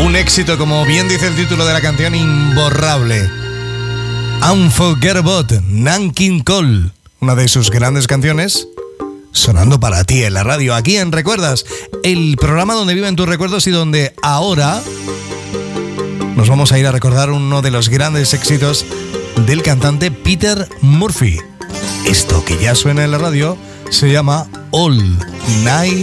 Un éxito, como bien dice el título de la canción, imborrable. Unforgettable, Nat King Cole, una de sus grandes canciones, sonando para ti en la radio, aquí en Recuerdas, el programa donde viven tus recuerdos y donde ahora nos vamos a ir a recordar uno de los grandes éxitos del cantante Peter Murphy. Esto que ya suena en la radio se llama All Night